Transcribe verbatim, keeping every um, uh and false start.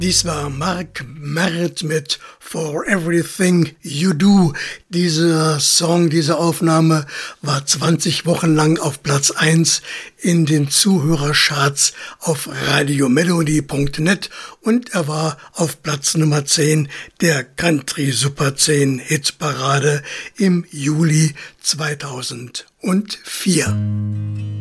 Dies war Mark Merritt mit For Everything You Do. Dieser Song, diese Aufnahme war zwanzig Wochen lang auf Platz eins in den Zuhörercharts auf radiomelody punkt net und er war auf Platz Nummer zehn der Country Super zehn Hitparade im Juli zweitausendvier.